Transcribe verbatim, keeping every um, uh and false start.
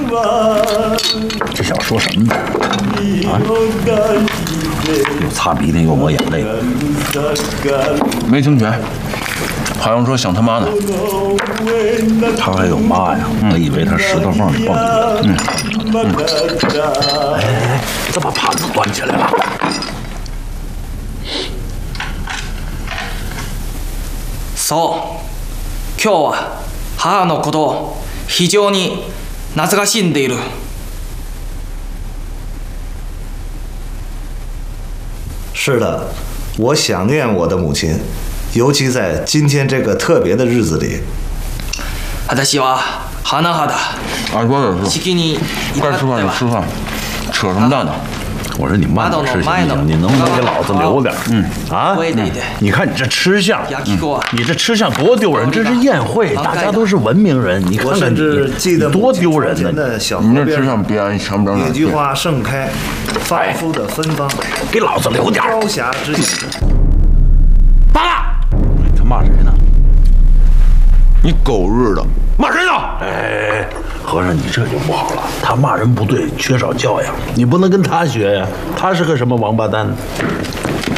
这小子说什么呢？啊？又擦鼻涕又抹眼泪。 没听全，好像说想他妈呢。 他还有妈呀？我以为他石头缝里蹦的。嗯嗯。哎哎哎，怎么盘子端起来了？ そう、今日は母のことを非常に懐かしんでいる。 是的，我想念我的母亲，尤其在今天这个特别的日子里。 私は甚だ啊，说的是。 式に至该吃饭就吃饭，扯什么淡呢？ 我说你慢点吃行不行？你能不能给老子留点？嗯啊，嗯，你看你这吃相，嗯，你这吃相多丢人！这是宴会，大家都是文明人，你看看你多丢人呢！ 你这吃相别强不着野菊花盛开，发肤的芬芳， 给老子留点！ 朝霞之影。 罢了，他骂谁呢？ 你狗日的！ 骂谁呢？哎，和尚，你这就不好了。他骂人不对，缺少教养，你不能跟他学呀。他是个什么王八蛋？